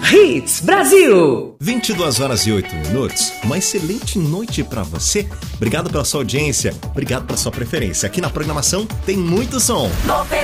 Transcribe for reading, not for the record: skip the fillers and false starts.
Hits Brasil. 22h08. Uma excelente noite pra você. Obrigado pela sua audiência, obrigado pela sua preferência. Aqui na programação tem muito som.